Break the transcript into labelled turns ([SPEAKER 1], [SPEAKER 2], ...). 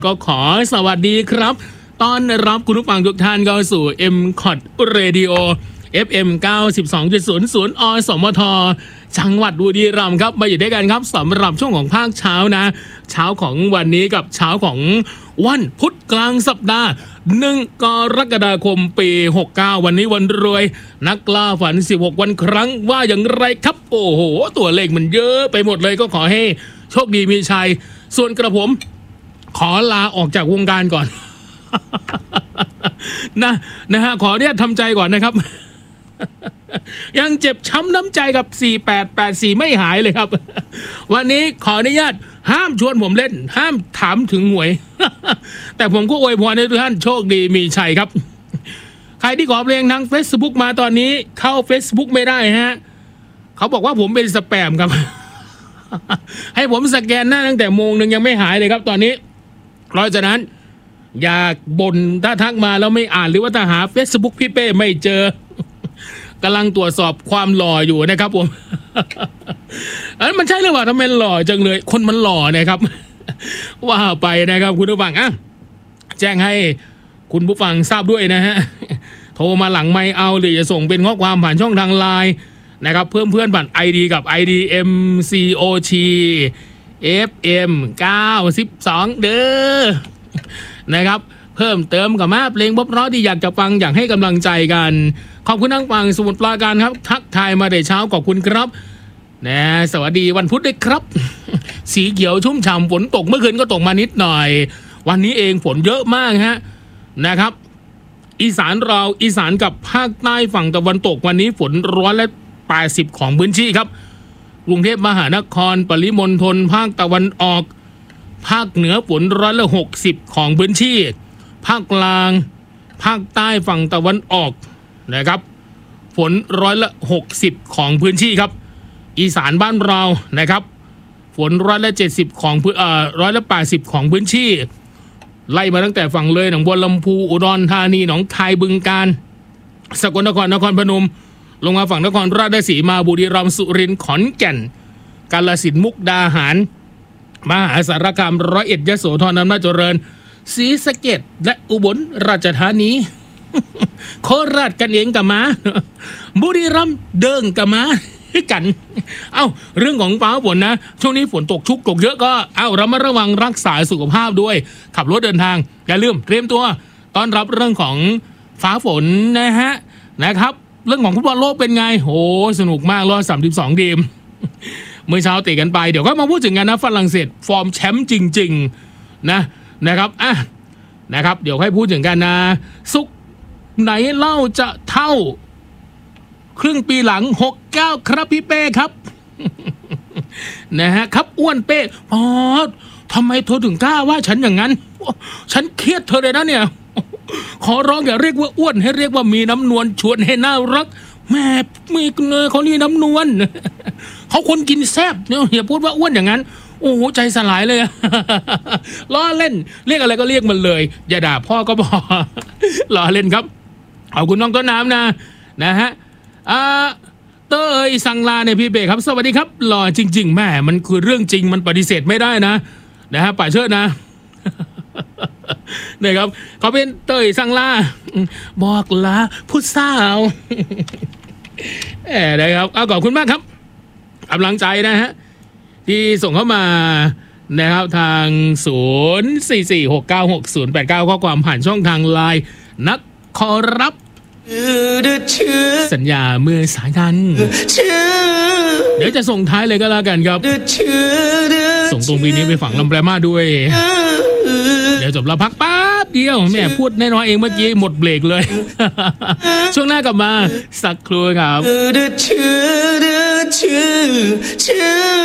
[SPEAKER 1] ก็ขอสวัสดีครับต้อนรับคุณผู้ฟังทุกท่านเข้าสู่ MCOT Radio FM 92.00 อสมทจังหวัดบุรีรัมย์ครับมาอยู่ด้วยกันครับสำหรับช่วงของภาคเช้านะเช้าของวันนี้กับเช้าของวันพุธกลางสัปดาห์1 กรกฎาคมปี69วันนี้วันรวยนักล่าฝัน16วันครั้งว่าอย่างไรครับโอ้โหตัวเลขมันเยอะไปหมดเลยก็ขอให้โชคดีมีชัยส่วนกระผมขอลาออกจากวงการก่อน นะฮะขอเนี่ยทำใจก่อนนะครับ ยังเจ็บช้ำน้ำใจกับ4884ไม่หายเลยครับ วันนี้ขออนุญาตห้ามชวนผมเล่นห้ามถามถึงหวย แต่ผมก็อวยพรให้ทุกท่านโชคดีมีชัยครับ ใครที่ขอเพลงทาง Facebook มาตอนนี้เข้า Facebook ไม่ได้ฮะเขาบอกว่าผมเป็นสแปมครับ ให้ผมสแกนหน้าตั้งแต่โมงนึงยังไม่หายเลยครับตอนนี้เพราะฉะนั้นอย่าบ่นถ้าทักมาแล้วไม่อ่านหรือว่าถ้าหา Facebook พี่เป้ไม่เจอกำลังตรวจสอบความหล่ออยู่นะครับผม มันใช่หรือเปล่าทำไมหล่อจังเลยคนมันหล่อนะครับ ว่าไปนะครับคุณผู้ฟังแจ้งให้คุณผู้ฟังทราบด้วยนะฮะ โทรมาหลังไม่เอาหรือจะส่งเป็นข้อความผ่านช่องทางไลน์นะครับเพิ่มเพื่อนผ่าน ID กับ ID MCOT FM 92เด้อนะครับเพิ่มเติมกับมาเพลงเพราะที่อยากจะฟังอยากให้กำลังใจกันขอบคุณทั้งฟังสมุทรปราการครับทักทายมาแต่เช้าขอบคุณครับนะสวัสดีวันพุธด้วยครับ สีเขียวชุ่มฉ่ำฝนตกเมื่อคืนก็ตกมานิดหน่อยวันนี้เองฝนเยอะมากฮะนะครับอีสานกับภาคใต้ฝั่งตะวันตกวันนี้ฝน180ของพื้นที่ครับกรุงเทพมหานครปริมณฑลภาคตะวันออกภาคเหนือฝน160ของพื้นที่ภาคกลางภาคใต้ฝั่งตะวันออกนะครับฝน160ของพื้นที่ครับอีสานบ้านเรานะครับฝน170ของ180ของพื้นที่ไล่มาตั้งแต่ฝั่งเลยหนองบัวลำพูอุดรธานีหนองคายบึงกาฬสกลนครนครพนมลงมาฝั่งนครราชสีมาบุรีรัมย์สุรินทร์ขอนแก่นกาฬสินธุ์มุกดาหารมหาสารคาม101ยโสธรอำนาจเจริญศรีสะเกษและอุบลราชธานี โคราชกันเองกับมาบุรีรัมย์เดิงกับมากันเรื่องของฟ้าฝนนะช่วงนี้ฝนตกชุกตกเยอะก็ระมัดระวังรักษาสุขภาพด้วยขับรถเดินทางอย่าลืมเตรียมตัวต้อนรับเรื่องของฟ้าฝนนะครับเรื่องของฟุตบอลโลกเป็นไงโหสนุกมาก132ทีมเมื่อเช้าเตะกันไปเดี๋ยวก็มาพูดถึงกันนะฝรั่งเศสฟอร์มแชมป์จริงๆนะครับนะครับเดี๋ยวให้พูดถึงกันนะสุกไหนเล่าจะเท่าครึ่งปีหลัง69ครับพี่เป้ครับ นะฮะครับอ้วนเป้ทำไมเธอถึงกล้าว่าฉันอย่างนั้นฉันเครียดเธอเลยนะเนี่ยขอร้องอย่าเรียกว่าอ้วนให้เรียกว่ามีน้ำนวลชวนให้น่ารักแม่มีเนยเขานี่น้ำนวล เขาคนกินแซ่บเนี่ยอย่าพูดว่าอ้วนอย่างนั้นโอ้โหใจสลายเลย ล้อเล่นเรียกอะไรก็เรียกมันเลยอย่าด่าพ่อก็พอ ล้อเล่นครับขอบคุณน้องต้นน้ำนะฮะเต้ยสังลาเนี่ยพี่เบครับสวัสดีครับหล่อจริงๆแม่มันคือเรื่องจริงมันปฏิเสธไม่ได้นะฮะป่าเชิดนะ เนี่ยครับเขาเป็นเต้ยสังลาบอกลาผู้สาวนะครับขอบคุณมากครับกำลังใจนะฮะที่ส่งเข้ามานะครับทาง0446966089ข้อความผ่านช่องทางไลน์นักขอรับสัญญาเมื่อสายทันเดี๋ยวจะส่งท้ายเลยก็แล้วกันครับส่งตรงปีนี้ไปฝังลำแปรมาด้วยเดี๋ยวจบแล้วพักแป๊บเดียวแม่พูดน้อยๆเองเมื่อกี้หมดเบรกเลย ช่วงหน้ากลับมาสักครู่ครับ